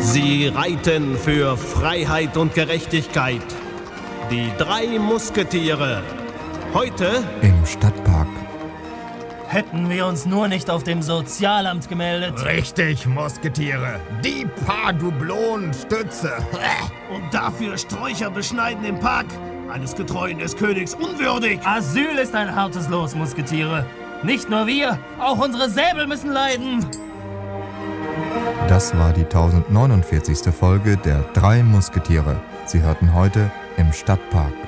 Sie reiten für Freiheit und Gerechtigkeit. Die 3 Musketiere. Heute im Stadtpark. Hätten wir uns nur nicht auf dem Sozialamt gemeldet. Richtig, Musketiere. Die paar Dublonenstütze. Und dafür Sträucher beschneiden im Park. Eines Getreuen des Königs unwürdig. Asyl ist ein hartes Los, Musketiere. Nicht nur wir, auch unsere Säbel müssen leiden. Das war die 1049. Folge der 3 Musketiere. Sie hörten heute im Stadtpark.